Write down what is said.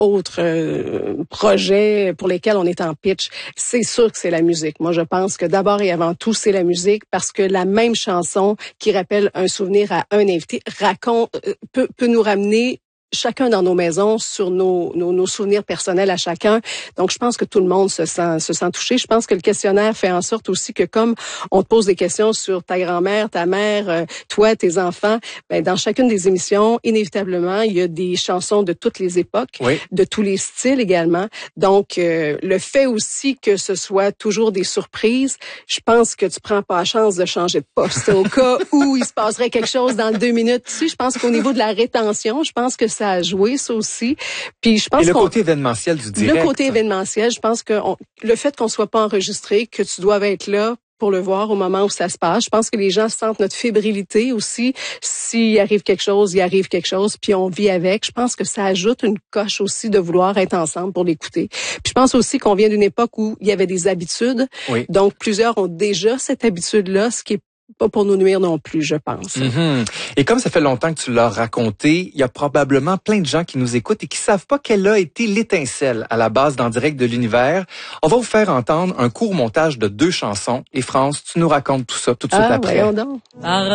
autres projets pour lesquels on est en pitch, c'est sûr que c'est la musique. Moi, je pense que d'abord et avant tout, c'est la musique parce que la même chanson qui rappelle un souvenir à un invité peut nous ramener chacun dans nos maisons sur nos souvenirs personnels à chacun. Donc, je pense que tout le monde se sent touché. Je pense que le questionnaire fait en sorte aussi que comme on te pose des questions sur ta grand-mère, ta mère, toi, tes enfants, ben, dans chacune des émissions, inévitablement, il y a des chansons de toutes les époques, de tous les styles également. Donc, le fait aussi que ce soit toujours des surprises, je pense que tu prends pas la chance de changer de poste au cas où il se passerait quelque chose dans 2 minutes. Tu sais, je pense qu'au niveau de la rétention, je pense que ça a joué, ça aussi. Puis je pense et le côté événementiel du direct. Le côté événementiel, je pense que le fait qu'on soit pas enregistré, que tu doives être là pour le voir au moment où ça se passe. Je pense que les gens sentent notre fébrilité aussi. S'il arrive quelque chose, il arrive quelque chose, puis on vit avec. Je pense que ça ajoute une coche aussi de vouloir être ensemble pour l'écouter. Puis je pense aussi qu'on vient d'une époque où il y avait des habitudes. Oui. Donc plusieurs ont déjà cette habitude-là, ce qui est pas pour nous nuire non plus, je pense. Mm-hmm. Et comme ça fait longtemps que tu l'as raconté, il y a probablement plein de gens qui nous écoutent et qui savent pas quelle a été l'étincelle à la base d'En direct de l'univers. On va vous faire entendre un court montage de 2 chansons. Et France, tu nous racontes tout ça tout de suite après. Voyons donc.